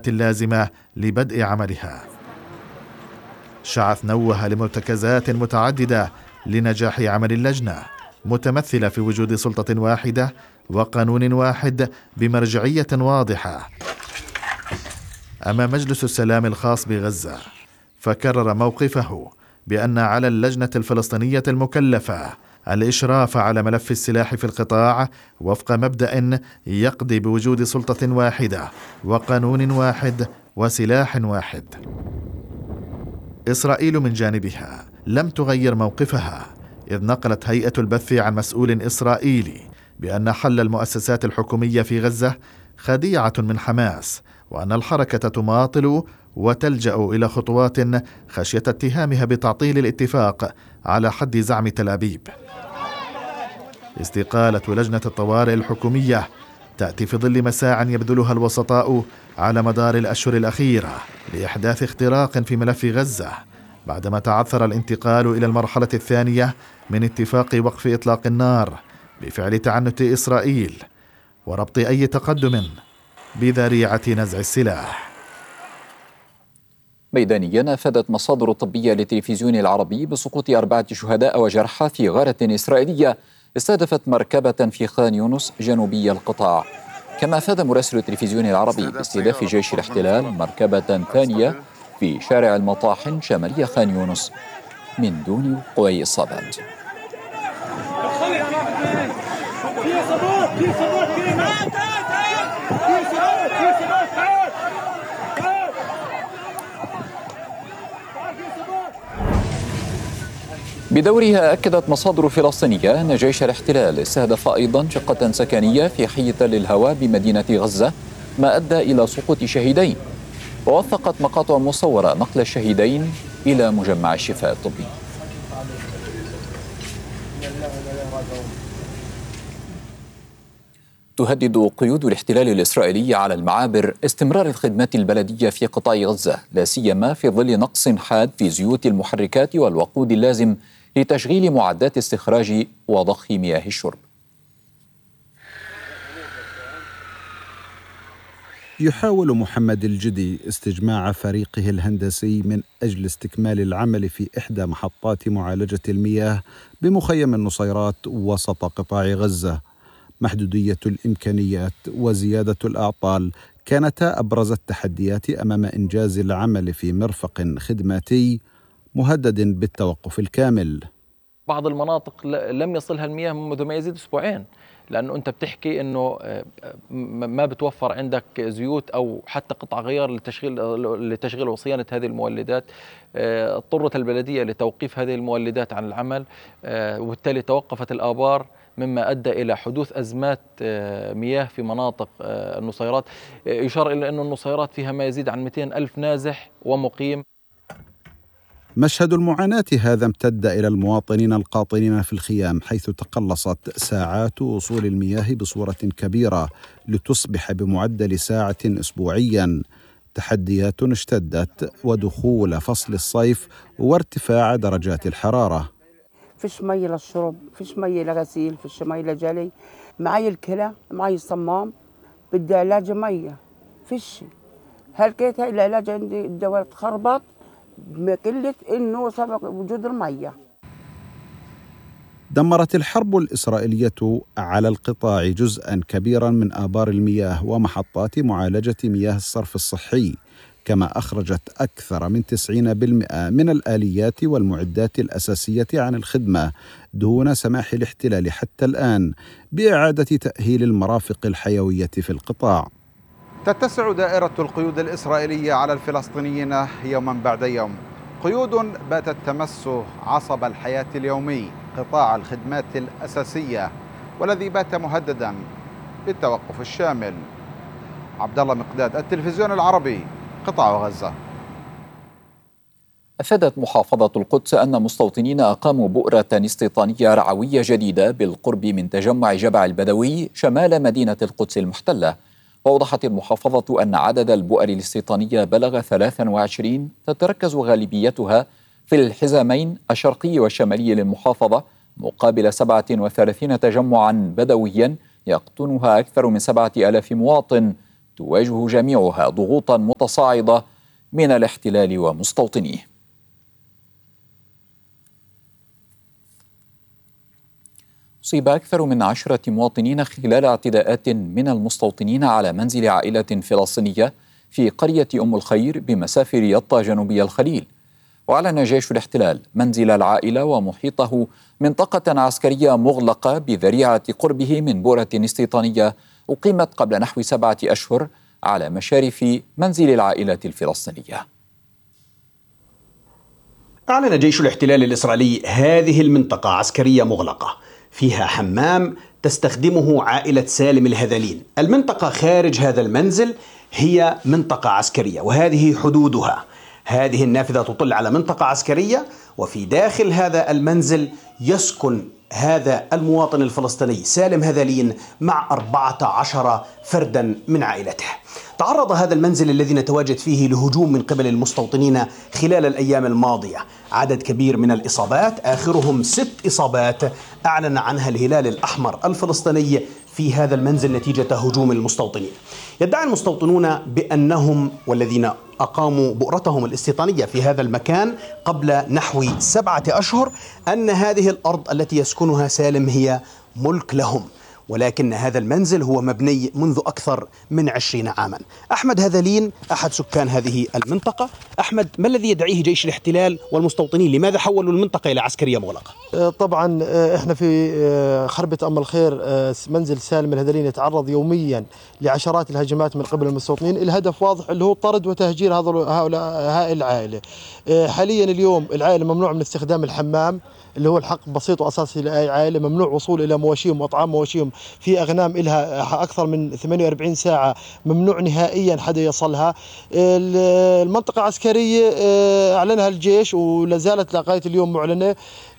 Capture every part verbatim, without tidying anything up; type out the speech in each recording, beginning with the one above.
الإجراءات اللازمة لبدء عملها. شعث نوه لمرتكزات متعددة لنجاح عمل اللجنة، متمثلة في وجود سلطة واحدة وقانون واحد بمرجعية واضحة أمام مجلس السلام الخاص بغزة. فكرر موقفه بأن على اللجنة الفلسطينية المكلفة الإشراف على ملف السلاح في القطاع وفق مبدأ يقضي بوجود سلطة واحدة وقانون واحد وسلاح واحد. إسرائيل من جانبها لم تغير موقفها، إذ نقلت هيئة البث عن مسؤول إسرائيلي بأن حل المؤسسات الحكومية في غزة خديعة من حماس، وأن الحركة تماطل وتلجأ إلى خطوات خشية اتهامها بتعطيل الاتفاق على حد زعم تل أبيب. استقالة لجنة الطوارئ الحكومية تأتي في ظل مساع يبذلها الوسطاء على مدار الأشهر الأخيرة لإحداث اختراق في ملف غزة، بعدما تعثر الانتقال إلى المرحلة الثانية من اتفاق وقف إطلاق النار بفعل تعنت إسرائيل وربط أي تقدم بذريعة نزع السلاح. ميدانيا أفادت مصادر طبية للتلفزيون العربي بسقوط أربعة شهداء وجرحى في غارة إسرائيلية استهدفت مركبة في خان يونس جنوبي القطاع. كما أفاد مراسل التلفزيون العربي باستهداف جيش الاحتلال مركبة ثانية في شارع المطاحن شمالية خان يونس من دون وقوع إصابات. بدورها أكدت مصادر فلسطينية أن جيش الاحتلال استهدف أيضا شقة سكنية في حي تل الهوى بمدينة غزة، ما أدى إلى سقوط شهيدين. ووثقت مقاطع مصورة نقل الشهيدين إلى مجمع الشفاء الطبي. تهدد قيود الاحتلال الإسرائيلي على المعابر استمرار الخدمات البلدية في قطاع غزة، لا سيما في ظل نقص حاد في زيوت المحركات والوقود اللازم لتشغيل معدات استخراج وضخ مياه الشرب. يحاول محمد الجدي استجماع فريقه الهندسي من أجل استكمال العمل في إحدى محطات معالجة المياه بمخيم النصيرات وسط قطاع غزة. محدودية الإمكانيات وزيادة الأعطال كانتا أبرز التحديات أمام إنجاز العمل في مرفق خدماتي مهدد بالتوقف الكامل. بعض المناطق لم يصلها المياه منذ ما يزيد أسبوعين، لأنه أنت بتحكي أنه ما بتوفر عندك زيوت أو حتى قطع غيار لتشغيل لتشغيل وصيانة هذه المولدات. اضطرت البلدية لتوقيف هذه المولدات عن العمل، وبالتالي توقفت الآبار، مما أدى إلى حدوث أزمات مياه في مناطق النصيرات. يشار إلى أن النصيرات فيها ما يزيد عن مئتين ألف نازح ومقيم. مشهد المعاناة هذا امتد إلى المواطنين القاطنين في الخيام، حيث تقلصت ساعات وصول المياه بصورة كبيرة لتصبح بمعدل ساعة أسبوعيا. تحديات اشتدت ودخول فصل الصيف وارتفاع درجات الحرارة. فيش مي للشرب، فيش مي لغسيل، فيش مي لجلي. معي الكلى، معي الصمام، بدي علاج مية، فيش. هلكيت هاي العلاج عندي الدواء تخربط بقلة إنه سبق وجود المية. دمرت الحرب الإسرائيلية على القطاع جزءاً كبيراً من آبار المياه ومحطات معالجة مياه الصرف الصحي، كما أخرجت أكثر من تسعين بالمئة من الآليات والمعدات الأساسية عن الخدمة دون سماح الاحتلال حتى الآن بإعادة تأهيل المرافق الحيوية في القطاع. تتسع دائرة القيود الإسرائيلية على الفلسطينيين يوما بعد يوم، قيود باتت تمس عصب الحياة اليومي، قطاع الخدمات الأساسية، والذي بات مهددا بالتوقف الشامل. عبد الله مقداد، التلفزيون العربي، قطاع غزة. أفادت محافظة القدس أن مستوطنين أقاموا بؤرة استيطانية رعوية جديدة بالقرب من تجمع جبع البدوي شمال مدينة القدس المحتلة. وأوضحت المحافظة أن عدد البؤر الاستيطانية بلغ ثلاثة وعشرين، تتركز غالبيتها في الحزامين الشرقي والشمالي للمحافظة، مقابل سبعة وثلاثين تجمعا بدويا يقطنها أكثر من سبعة آلاف مواطن تواجه جميعها ضغوطا متصاعدة من الاحتلال ومستوطنيه. أصيب أكثر من عشرة مواطنين خلال اعتداءات من المستوطنين على منزل عائلة فلسطينية في قرية أم الخير بمسافر يطا جنوبي الخليل. وأعلن جيش الاحتلال منزل العائلة ومحيطه منطقة عسكرية مغلقة بذريعة قربه من بؤرة استيطانية أقيمت قبل نحو سبعة أشهر على مشارف منزل العائلة الفلسطينية. أعلن جيش الاحتلال الإسرائيلي هذه المنطقة عسكرية مغلقة فيها حمام تستخدمه عائلة سالم الهذلين. المنطقة خارج هذا المنزل هي منطقة عسكرية وهذه حدودها. هذه النافذة تطل على منطقة عسكرية، وفي داخل هذا المنزل يسكن هذا المواطن الفلسطيني سالم هذلين مع أربعة عشر فردا من عائلته. تعرض هذا المنزل الذي نتواجد فيه لهجوم من قبل المستوطنين خلال الأيام الماضية. عدد كبير من الإصابات، آخرهم ست إصابات أعلن عنها الهلال الأحمر الفلسطيني في هذا المنزل نتيجة هجوم المستوطنين. يدعي المستوطنون بأنهم والذين أقاموا بؤرتهم الاستيطانية في هذا المكان قبل نحو سبعة أشهر أن هذه الأرض التي يسكنها سالم هي ملك لهم، ولكن هذا المنزل هو مبني منذ أكثر من عشرين عاما. أحمد هذلين أحد سكان هذه المنطقة. أحمد، ما الذي يدعيه جيش الاحتلال والمستوطنين؟ لماذا حولوا المنطقة إلى عسكرية مغلقة؟ طبعا احنا في خربة أم الخير منزل سالم الهذلين يتعرض يوميا لعشرات الهجمات من قبل المستوطنين. الهدف واضح اللي هو طرد وتهجير هؤلاء هاي العائلة. حاليا اليوم العائلة ممنوع من استخدام الحمام اللي هو الحق بسيط وأساسي لأي عائلة. ممنوع وصول إلى مواشيهم وأطعام مواشيهم في أغنام إلها أكثر من ثمانية وأربعين ساعة، ممنوع نهائيا حدا يصلها. المنطقة عسكرية أعلنها الجيش ولا زالت لغاية اليوم معلنة.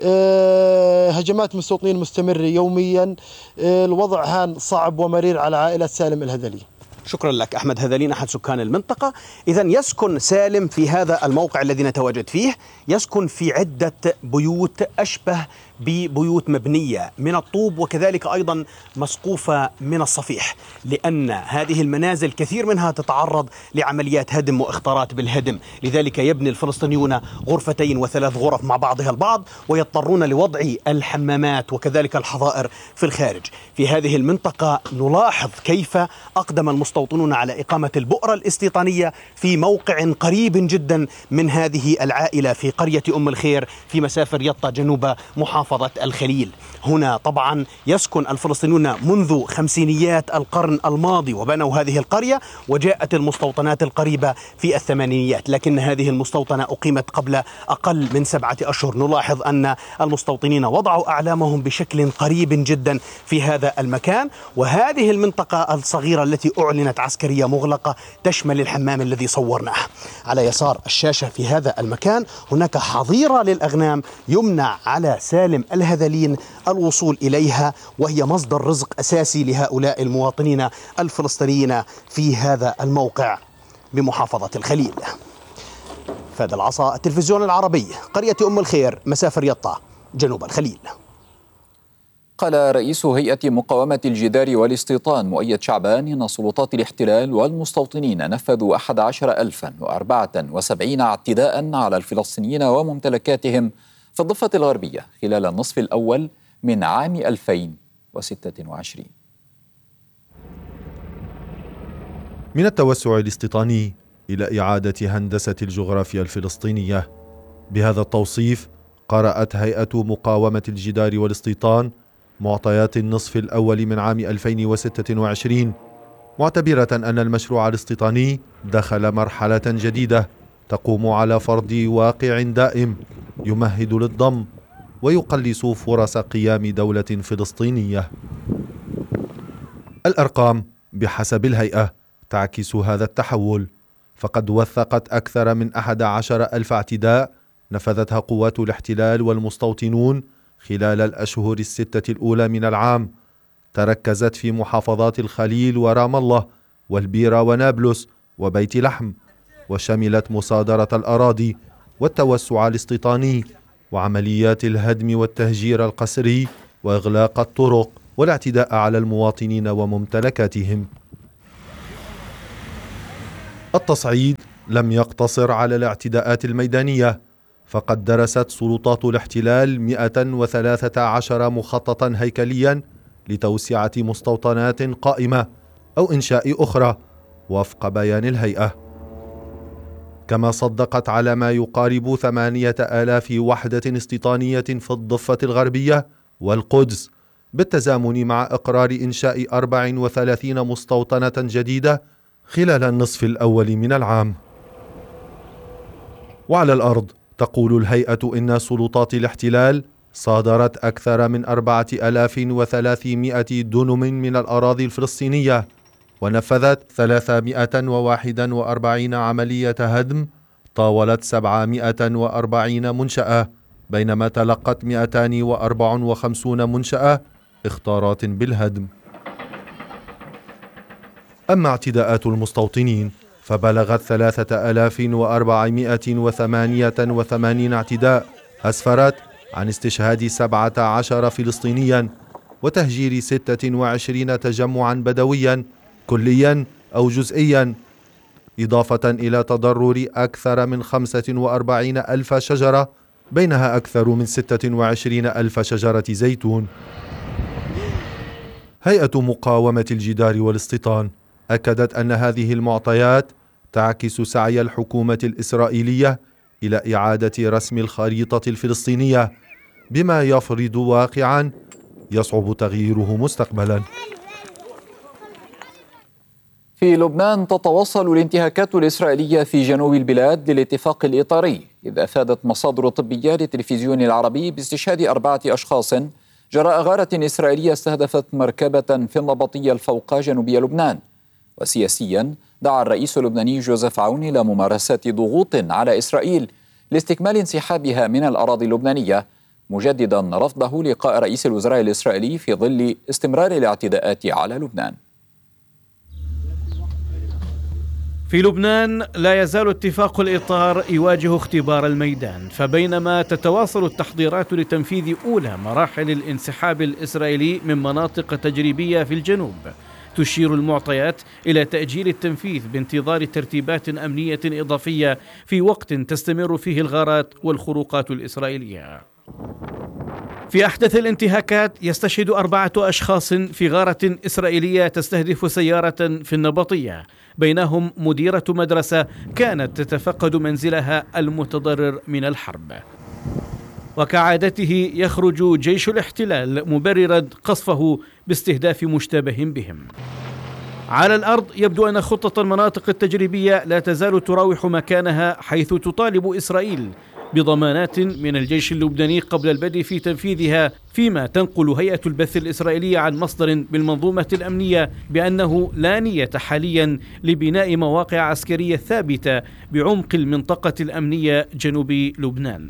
هجمات مستوطنين مستمرة يوميا. الوضع هان صعب ومرير على عائلة سالم الهذلي. شكرا لك أحمد هذلين أحد سكان المنطقة. إذن يسكن سالم في هذا الموقع الذي نتواجد فيه، يسكن في عدة بيوت أشبه ببيوت مبنية من الطوب وكذلك أيضا مسقوفة من الصفيح، لأن هذه المنازل كثير منها تتعرض لعمليات هدم واختراط بالهدم. لذلك يبني الفلسطينيون غرفتين وثلاث غرف مع بعضها البعض ويضطرون لوضع الحمامات وكذلك الحظائر في الخارج. في هذه المنطقة نلاحظ كيف أقدم المستوطنون على إقامة البؤرة الاستيطانية في موقع قريب جدا من هذه العائلة في قرية أم الخير في مسافر يطا جنوب محافظة الخليل. هنا طبعا يسكن الفلسطينيون منذ خمسينيات القرن الماضي وبنوا هذه القرية، وجاءت المستوطنات القريبة في الثمانينيات، لكن هذه المستوطنة أقيمت قبل أقل من سبعة أشهر. نلاحظ أن المستوطنين وضعوا أعلامهم بشكل قريب جدا في هذا المكان. وهذه المنطقة الصغيرة التي أعلنت عسكرية مغلقة تشمل الحمام الذي صورناه. على يسار الشاشة في هذا المكان هناك حظيرة للأغنام يمنع على سالم الهذلين الوصول إليها، وهي مصدر رزق أساسي لهؤلاء المواطنين الفلسطينيين في هذا الموقع بمحافظة الخليل. فهد العصا، التلفزيون العربي، قرية أم الخير، مسافر يطا، جنوب الخليل. قال رئيس هيئة مقاومة الجدار والاستيطان مؤيد شعبان إن سلطات الاحتلال والمستوطنين نفذوا أحد عشر ألفا وأربعة وسبعين اعتداء على الفلسطينيين وممتلكاتهم في الضفة الغربية خلال النصف الأول من عام ألفين وستة وعشرين. من التوسع الاستيطاني إلى إعادة هندسة الجغرافيا الفلسطينية. بهذا التوصيف قرأت هيئة مقاومة الجدار والاستيطان معطيات النصف الأول من عام ألفين وستة وعشرين، معتبرة أن المشروع الاستيطاني دخل مرحلة جديدة تقوم على فرض واقع دائم يمهد للضم ويقلص فرص قيام دولة فلسطينية. الأرقام بحسب الهيئة تعكس هذا التحول، فقد وثقت أكثر من أحد عشر ألف اعتداء نفذتها قوات الاحتلال والمستوطنون خلال الأشهر الستة الأولى من العام، تركزت في محافظات الخليل ورام الله والبيرة ونابلس وبيت لحم، وشملت مصادرة الأراضي والتوسع الاستيطاني وعمليات الهدم والتهجير القسري وإغلاق الطرق والاعتداء على المواطنين وممتلكاتهم. التصعيد لم يقتصر على الاعتداءات الميدانية، فقد درست سلطات الاحتلال مئة وثلاثة عشر مخططا هيكليا لتوسعة مستوطنات قائمة أو إنشاء أخرى وفق بيان الهيئة، كما صدقت على ما يقارب ثمانية آلاف وحدة استيطانية في الضفة الغربية والقدس، بالتزامن مع إقرار إنشاء أربع وثلاثين مستوطنة جديدة خلال النصف الأول من العام. وعلى الأرض تقول الهيئة إن سلطات الاحتلال صادرت أكثر من أربعة آلاف وثلاثمائة دنم من الأراضي الفلسطينية، ونفذت ثلاثمائة وواحد وأربعين عملية هدم طاولت سبعمائة وأربعين منشأة، بينما تلقت مئتين وأربعة وخمسين منشأة اختارات بالهدم. أما اعتداءات المستوطنين فبلغت ثلاثة آلاف وأربعمائة وثمانية وثمانين اعتداء، أسفرت عن استشهاد سبعة عشر فلسطينيا وتهجير ستة وعشرين تجمعا بدويا كليا أو جزئيا، إضافة إلى تضرر أكثر من خمسة وأربعين ألف شجرة، بينها أكثر من ستة وعشرين ألف شجرة زيتون. هيئة مقاومة الجدار والاستيطان أكدت أن هذه المعطيات تعكس سعي الحكومة الإسرائيلية إلى إعادة رسم الخريطة الفلسطينية بما يفرض واقعا يصعب تغييره مستقبلا. في لبنان تتواصل الانتهاكات الإسرائيلية في جنوب البلاد للاتفاق الإطاري، إذ أفادت مصادر طبية للتلفزيون العربي باستشهاد أربعة أشخاص جراء غارة إسرائيلية استهدفت مركبة في النبطية الفوق جنوبي لبنان. وسياسيا دعا الرئيس اللبناني جوزيف عون إلى ممارسة ضغوط على إسرائيل لاستكمال انسحابها من الأراضي اللبنانية، مجددا رفضه لقاء رئيس الوزراء الإسرائيلي في ظل استمرار الاعتداءات على لبنان. في لبنان لا يزال اتفاق الإطار يواجه اختبار الميدان، فبينما تتواصل التحضيرات لتنفيذ أولى مراحل الانسحاب الإسرائيلي من مناطق تجريبية في الجنوب، تشير المعطيات إلى تأجيل التنفيذ بانتظار ترتيبات أمنية إضافية في وقت تستمر فيه الغارات والخروقات الإسرائيلية. في أحدث الانتهاكات يستشهد أربعة أشخاص في غارة إسرائيلية تستهدف سيارة في النبطية، بينهم مديرة مدرسة كانت تتفقد منزلها المتضرر من الحرب. وكعادته يخرج جيش الاحتلال مبررا قصفه باستهداف مشتبه بهم. على الأرض يبدو أن خطة المناطق التجريبية لا تزال تراوح مكانها، حيث تطالب إسرائيل بضمانات من الجيش اللبناني قبل البدء في تنفيذها، فيما تنقل هيئة البث الإسرائيلية عن مصدر بالمنظومة الأمنية بأنه لا نية حاليا لبناء مواقع عسكرية ثابتة بعمق المنطقة الأمنية جنوب لبنان.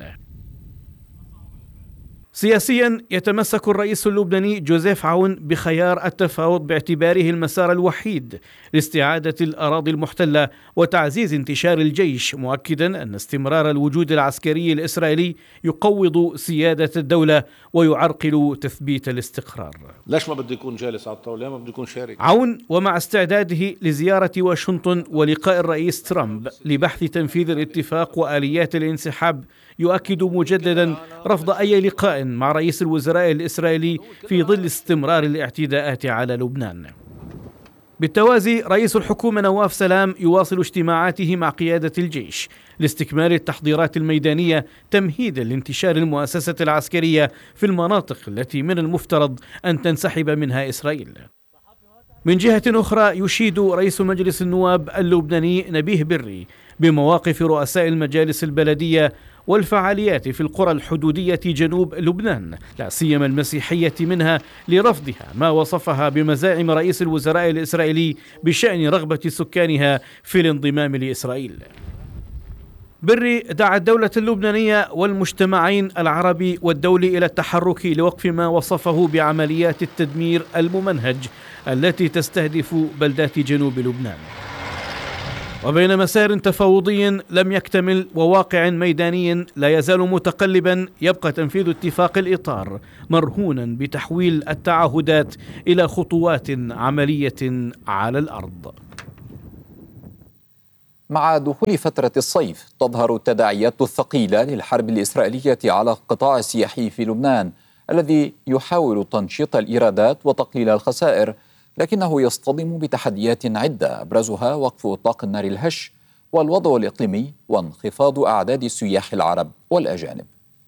سياسيا يتمسك الرئيس اللبناني جوزيف عون بخيار التفاوض باعتباره المسار الوحيد لاستعادة الأراضي المحتلة وتعزيز انتشار الجيش، مؤكدا أن استمرار الوجود العسكري الإسرائيلي يقوض سيادة الدولة ويعرقل تثبيت الاستقرار. ليش ما بده يكون جالس على الطاولة؟ ما بده يكون شارك. عون ومع استعداده لزيارة واشنطن ولقاء الرئيس ترامب لبحث تنفيذ الاتفاق وآليات الانسحاب، يؤكد مجددا رفض أي لقاء مع رئيس الوزراء الإسرائيلي في ظل استمرار الاعتداءات على لبنان. بالتوازي رئيس الحكومة نواف سلام يواصل اجتماعاته مع قيادة الجيش لاستكمال التحضيرات الميدانية تمهيدا لانتشار المؤسسة العسكرية في المناطق التي من المفترض أن تنسحب منها إسرائيل. من جهة أخرى يشيد رئيس مجلس النواب اللبناني نبيه بري بمواقف رؤساء المجالس البلدية والفعاليات في القرى الحدودية جنوب لبنان، لا سيما المسيحية منها، لرفضها ما وصفها بمزاعم رئيس الوزراء الإسرائيلي بشأن رغبة سكانها في الانضمام لإسرائيل. بري دعا الدولة اللبنانية والمجتمعين العربي والدولي إلى التحرك لوقف ما وصفه بعمليات التدمير الممنهج التي تستهدف بلدات جنوب لبنان. وبين مسار تفاوضي لم يكتمل وواقع ميداني لا يزال متقلبا، يبقى تنفيذ اتفاق الإطار مرهونا بتحويل التعهدات إلى خطوات عملية على الأرض. مع دخول فترة الصيف تظهر التداعيات الثقيلة للحرب الإسرائيلية على القطاع السياحي في لبنان الذي يحاول تنشيط الإيرادات وتقليل الخسائر، لكنه يصطدم بتحديات عدة أبرزها وقف إطلاق النار الهش والوضع الإقليمي وانخفاض أعداد السياح العرب والأجانب.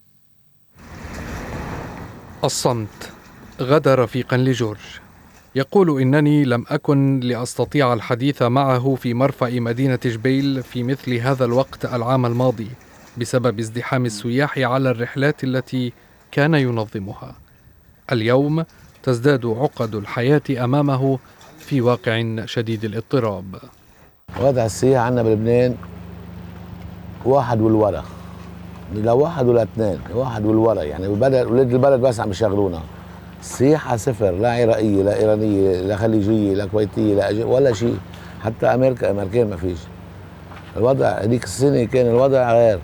الصمت غدا رفيقا لجورج، يقول إنني لم أكن لأستطيع الحديث معه في مرفأ مدينة جبيل في مثل هذا الوقت العام الماضي بسبب ازدحام السياح على الرحلات التي كان ينظمها. اليوم تزداد عقد الحياة أمامه في واقع شديد الاضطراب. وضع السياح عندنا بلبنان واحد والورا، لا واحد ولا اثنين، واحد والورا، يعني البلد ولاد البلد بس عم يشغلونا. السياحة صفر، لا عراقية لا إيرانية لا خليجية لا كويتية لا أجي ولا شيء، حتى أمريكا أمريكان ما فيش. الوضع هذيك السنة كان الوضع غير.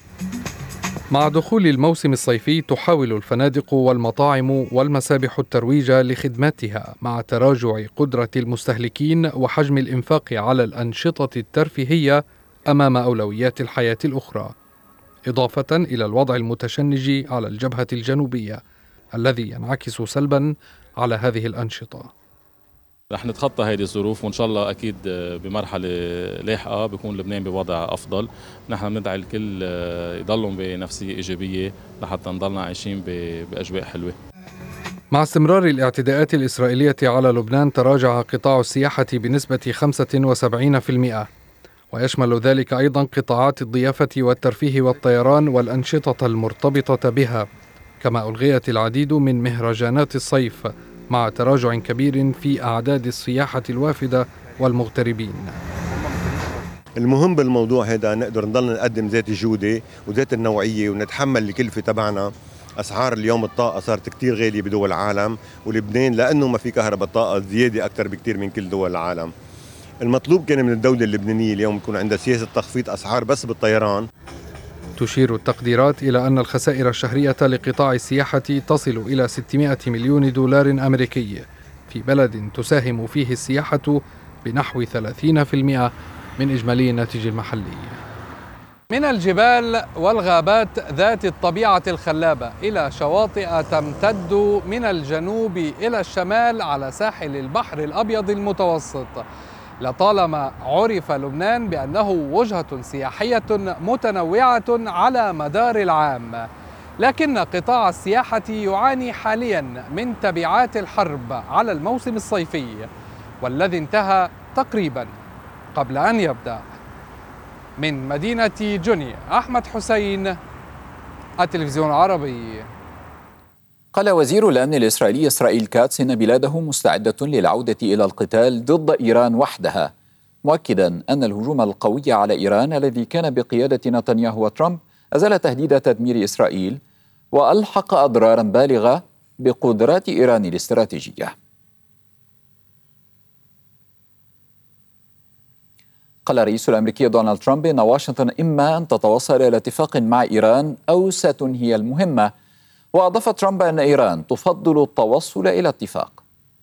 مع دخول الموسم الصيفي تحاول الفنادق والمطاعم والمسابح الترويج لخدماتها مع تراجع قدرة المستهلكين وحجم الإنفاق على الأنشطة الترفيهية أمام أولويات الحياة الأخرى، إضافة إلى الوضع المتشنج على الجبهة الجنوبية الذي ينعكس سلبا على هذه الأنشطة. رح نتخطى هذه الظروف وإن شاء الله أكيد بمرحلة لاحقة بيكون لبنان بوضع أفضل. نحن بندعي الكل يضلوا بنفسية إيجابية لحتى نضلنا عايشين بأجواء حلوة. مع استمرار الاعتداءات الإسرائيلية على لبنان تراجع قطاع السياحة بنسبة خمسة وسبعين بالمئة، ويشمل ذلك أيضا قطاعات الضيافة والترفيه والطيران والأنشطة المرتبطة بها، كما ألغيت العديد من مهرجانات الصيف مع تراجع كبير في أعداد السياحة الوافدة والمغتربين. المهم بالموضوع هذا نقدر نضل نقدم ذات الجودة وذات النوعية ونتحمل الكلفة تبعنا. أسعار اليوم الطاقة صارت كتير غالية بدول العالم، ولبنان لأنه ما في كهرباء الطاقة زيادة أكثر بكتير من كل دول العالم. المطلوب كان من الدولة اللبنانية اليوم يكون عندها سياسة تخفيض أسعار بس بالطيران. تشير التقديرات إلى أن الخسائر الشهرية لقطاع السياحة تصل إلى ستمائة مليون دولار أمريكي في بلد تساهم فيه السياحة بنحو ثلاثين بالمئة من إجمالي الناتج المحلي. من الجبال والغابات ذات الطبيعة الخلابة إلى شواطئ تمتد من الجنوب إلى الشمال على ساحل البحر الأبيض المتوسط، لطالما عرف لبنان بأنه وجهة سياحية متنوعة على مدار العام، لكن قطاع السياحة يعاني حاليا من تبعات الحرب على الموسم الصيفي والذي انتهى تقريبا قبل أن يبدأ. من مدينة جني، أحمد حسين، التلفزيون العربي. قال وزير الأمن الإسرائيلي إسرائيل كاتس إن بلاده مستعدة للعودة إلى القتال ضد إيران وحدها، مؤكدا أن الهجوم القوي على إيران الذي كان بقيادة نتنياهو وترامب أزال تهديد تدمير إسرائيل وألحق أضرارا بالغة بقدرات إيران الاستراتيجية. قال الرئيس الأمريكي دونالد ترامب إن واشنطن إما أن تتوصل إلى اتفاق مع إيران أو ستنهي المهمة، وأضاف ترامب أن إيران تفضل التوصل إلى اتفاق.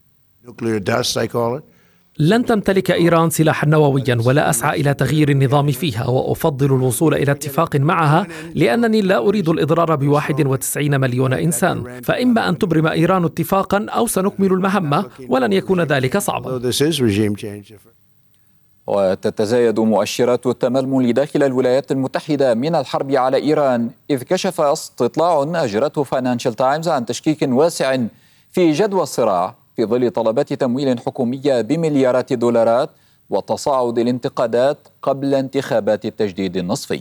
لن تمتلك إيران سلاحا نوويا ولا أسعى إلى تغيير النظام فيها، وأفضل الوصول إلى اتفاق معها لأنني لا أريد الإضرار بواحد وتسعين مليون إنسان، فإما أن تبرم إيران اتفاقا أو سنكمل المهمة ولن يكون ذلك صعبا. وتتزايد مؤشرات التململ داخل الولايات المتحدة من الحرب على إيران، إذ كشف استطلاع أجرته فاينانشال تايمز عن تشكيك واسع في جدوى الصراع في ظل طلبات تمويل حكومية بمليارات الدولارات وتصاعد الانتقادات قبل انتخابات التجديد النصفي.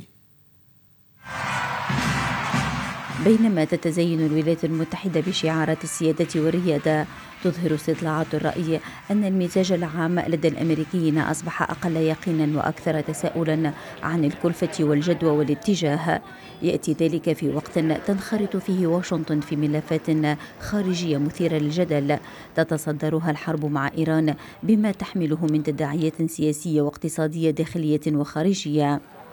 بينما تتزين الولايات المتحدة بشعارات السيادة والريادة، تظهر استطلاعات الرأي أن المزاج العام لدى الأمريكيين أصبح أقل يقينا وأكثر تساؤلا عن الكلفة والجدوى والاتجاه. يأتي ذلك في وقت تنخرط فيه واشنطن في ملفات خارجية مثيرة للجدل تتصدرها الحرب مع إيران بما تحمله من تداعيات سياسية واقتصادية داخلية وخارجية.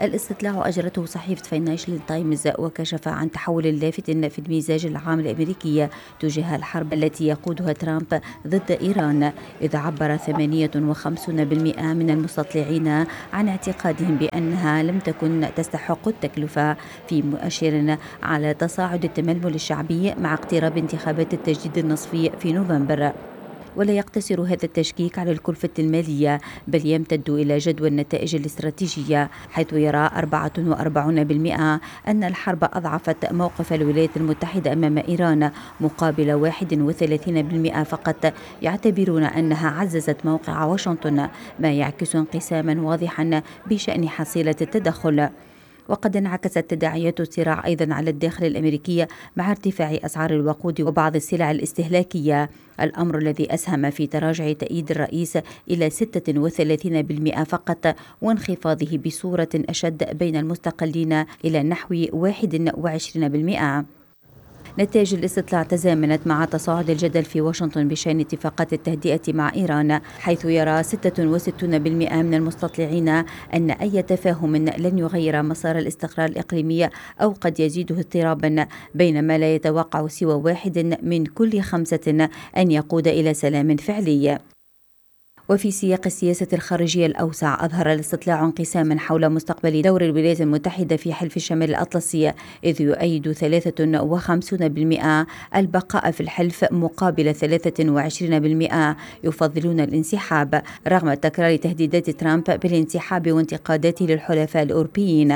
الاستطلاع أجرته صحيفة فاينانشال تايمز وكشف عن تحول لافت في المزاج العام الأمريكي تجاه الحرب التي يقودها ترامب ضد إيران، إذ عبر ثمانية وخمسين بالمئة من المستطلعين عن اعتقادهم بأنها لم تكن تستحق التكلفة، في مؤشر على تصاعد التململ الشعبي مع اقتراب انتخابات التجديد النصفي في نوفمبر. ولا يقتصر هذا التشكيك على الكلفة المالية، بل يمتد إلى جدوى النتائج الاستراتيجية، حيث يرى أربعة وأربعين بالمئة أن الحرب أضعفت موقف الولايات المتحدة أمام إيران، مقابل واحد وثلاثين بالمئة فقط يعتبرون أنها عززت موقع واشنطن، ما يعكس انقساما واضحا بشأن حصيلة التدخل. وقد انعكست تداعيات الصراع أيضا على الداخل الأمريكي مع ارتفاع أسعار الوقود وبعض السلع الاستهلاكية، الأمر الذي أسهم في تراجع تأييد الرئيس إلى ستة وثلاثين بالمئة فقط، وانخفاضه بصورة أشد بين المستقلين إلى نحو واحد وعشرين بالمئة. نتائج الاستطلاع تزامنت مع تصاعد الجدل في واشنطن بشأن اتفاقات التهدئة مع إيران، حيث يرى ستة وستين بالمئة من المستطلعين أن أي تفاهم لن يغير مسار الاستقرار الإقليمي أو قد يزيده اضطرابا، بينما لا يتوقع سوى واحد من كل خمسة أن يقود إلى سلام فعلي. وفي سياق السياسة الخارجية الأوسع، أظهر الاستطلاع انقساما حول مستقبل دور الولايات المتحدة في حلف الشمال الأطلسي، إذ يؤيد ثلاثة وخمسين بالمئة البقاء في الحلف مقابل ثلاثة وعشرين بالمئة يفضلون الانسحاب، رغم تكرار تهديدات ترامب بالانسحاب وانتقاداته للحلفاء الأوروبيين.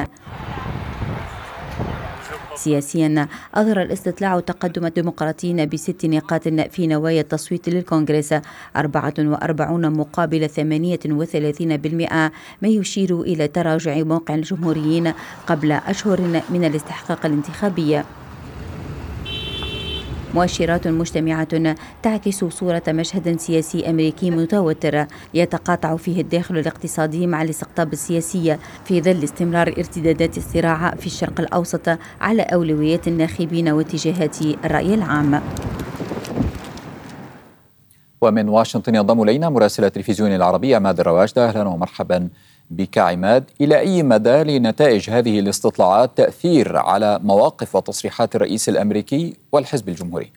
سياسيا، أظهر الاستطلاع تقدم الديمقراطيين بست نقاط في نوايا التصويت للكونغرس، أربعة وأربعين مقابل ثمانية وثلاثين بالمئة، ما يشير إلى تراجع موقع الجمهوريين قبل أشهر من الاستحقاق الانتخابي. مؤشرات مجتمعة تعكس صورة مشهد سياسي أمريكي متوتر يتقاطع فيه الداخل الاقتصادي مع الاستقطاب السياسي، في ظل استمرار ارتدادات الصراع في الشرق الأوسط على أولويات الناخبين واتجاهات الرأي العام. ومن واشنطن ينضم إلينا مراسل التلفزيون العربي عماد الرواجدة. أهلا ومرحبا بك عماد. إلى أي مدى لنتائج هذه الاستطلاعات تأثير على مواقف وتصريحات الرئيس الأمريكي والحزب الجمهوري؟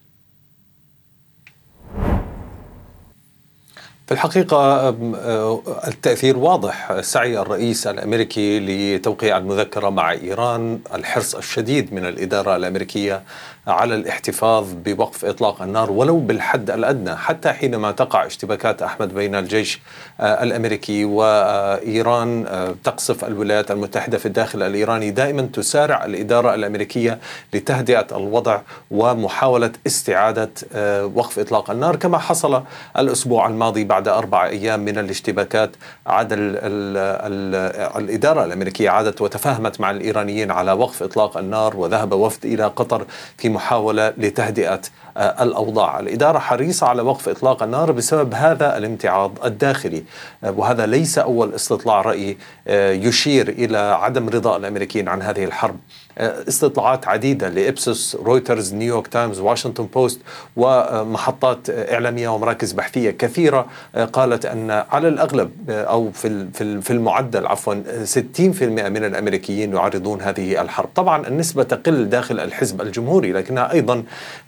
في الحقيقة التأثير واضح. سعي الرئيس الأمريكي لتوقيع المذكرة مع إيران، الحرص الشديد من الإدارة الأمريكية على الاحتفاظ بوقف إطلاق النار ولو بالحد الأدنى، حتى حينما تقع اشتباكات أحمد بين الجيش الأمريكي وإيران تقصف الولايات المتحدة في الداخل الإيراني، دائما تسارع الإدارة الأمريكية لتهدئة الوضع ومحاولة استعادة وقف إطلاق النار، كما حصل الأسبوع الماضي بعد أربع أيام من الاشتباكات. عاد ال ال ال الإدارة الأمريكية عادت وتفاهمت مع الإيرانيين على وقف إطلاق النار، وذهب وفد إلى قطر في محاولة لتهدئة الأوضاع. الإدارة حريصة على وقف إطلاق النار بسبب هذا الامتعاض الداخلي، وهذا ليس أول استطلاع رأي يشير إلى عدم رضا الأمريكيين عن هذه الحرب. استطلاعات عديدة لإبسوس، رويترز، نيويورك تايمز، واشنطن بوست، ومحطات إعلامية ومراكز بحثية كثيرة قالت أن على الأغلب أو في في المعدل عفوا ستين بالمئة من الأمريكيين يعارضون هذه الحرب. طبعا النسبة تقل داخل الحزب الجمهوري، لكنها أيضا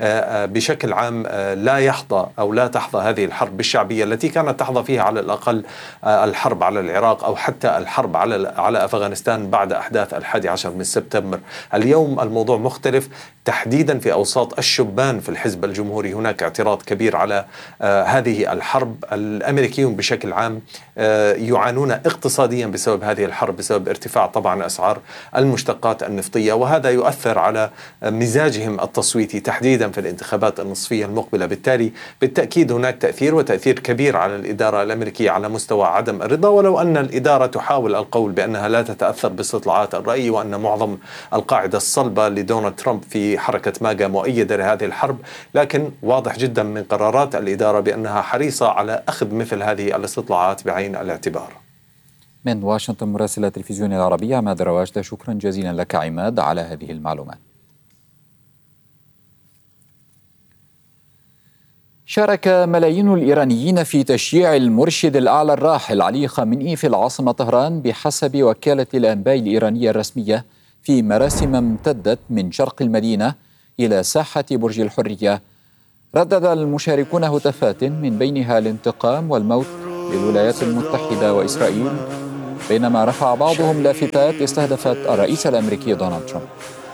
بشكل عام لا يحظى أو لا تحظى هذه الحرب بالشعبية التي كانت تحظى فيها على الأقل الحرب على العراق أو حتى الحرب على على أفغانستان بعد أحداث الحادي عشر من سبتمبر. اليوم الموضوع مختلف تحديدا في أوساط الشبان في الحزب الجمهوري. هناك اعتراض كبير على آه هذه الحرب. الأمريكيون بشكل عام آه يعانون اقتصاديا بسبب هذه الحرب، بسبب ارتفاع طبعا أسعار المشتقات النفطية، وهذا يؤثر على مزاجهم التصويتي تحديدا في الانتخابات النصفية المقبلة. بالتالي بالتأكيد هناك تأثير وتأثير كبير على الإدارة الأمريكية على مستوى عدم الرضا، ولو أن الإدارة تحاول القول بأنها لا تتأثر باستطلاعات الرأي، وأن معظم القاعدة الصلبة لدونالد ترامب في حركة ماجا مؤيدة لهذه الحرب. لكن واضح جدا من قرارات الإدارة بأنها حريصة على أخذ مثل هذه الاستطلاعات بعين الاعتبار. من واشنطن مراسل التلفزيون العربي عماد الرواجدة، شكرا جزيلا لك عماد على هذه المعلومات. شارك ملايين الإيرانيين في تشييع المرشد الأعلى الراحل علي خامنئي في العاصمة طهران بحسب وكالة الأنباء الإيرانية الرسمية في مراسم امتدت من شرق المدينة إلى ساحة برج الحرية. ردد المشاركون هتافات من بينها الانتقام والموت للولايات المتحدة وإسرائيل، بينما رفع بعضهم لافتات استهدفت الرئيس الأمريكي دونالد ترامب.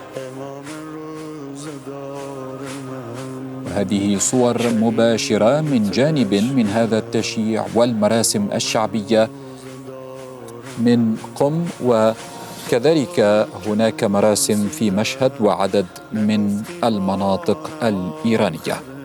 وهذه صور مباشرة من جانب من هذا التشييع والمراسم الشعبية من قم، وكذلك هناك مراسم في مشهد وعدد من المناطق الإيرانية.